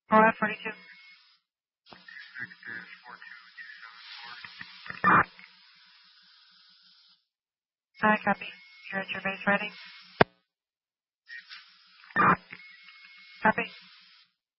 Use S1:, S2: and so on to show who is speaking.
S1: Go ahead, 42. Hi, copy. You're at your base ready? Copy.